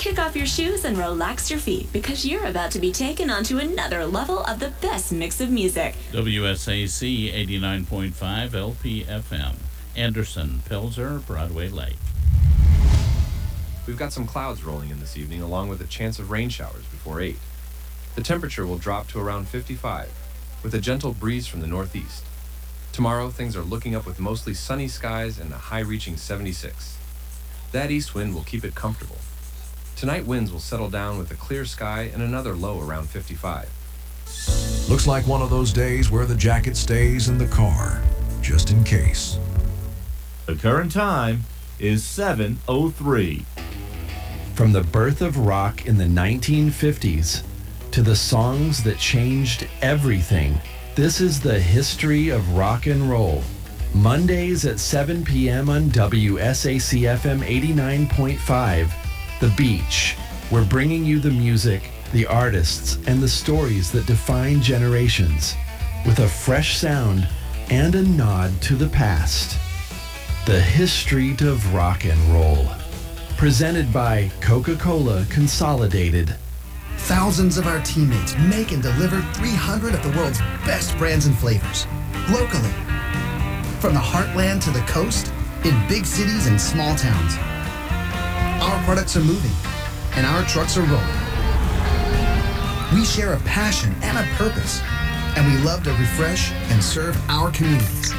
Kick off your shoes and relax your feet because you're about to be taken onto another level of the best mix of music. WSAC 89.5 LPFM. Anderson, Pilzer, Broadway Lake. We've got some clouds rolling in this evening, along with a chance of rain showers before 8. The temperature will drop to around 55, with a gentle breeze from the northeast. Tomorrow, things are looking up with mostly sunny skies and a high reaching 76. That east wind will keep it comfortable. Tonight, winds will settle down with a clear sky and another low around 55. Looks like one of those days where the jacket stays in the car, just in case. The current time is 7:03. From the birth of rock in the 1950s to the songs that changed everything, this is the history of rock and roll. Mondays at 7 p.m. on WSAC FM 89.5, The Beach. We're bringing you the music, the artists, and the stories that define generations, with a fresh sound and a nod to the past. The History of Rock and Roll. Presented by Coca-Cola Consolidated. Thousands of our teammates make and deliver 300 of the world's best brands and flavors, locally. From the heartland to the coast, in big cities and small towns. Our products are moving, and our trucks are rolling. We share a passion and a purpose, and we love to refresh and serve our communities.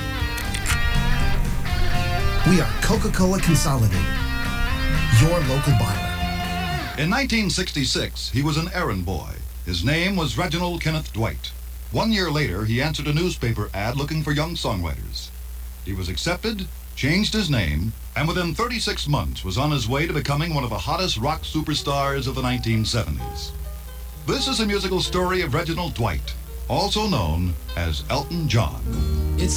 We are Coca-Cola Consolidated, your local bottler. In 1966, he was an errand boy. His name was Reginald Kenneth Dwight. 1 year later, he answered a newspaper ad looking for young songwriters. He was accepted, changed his name, and within 36 months was on his way to becoming one of the hottest rock superstars of the 1970s. This is a musical story of Reginald Dwight, also known as Elton John.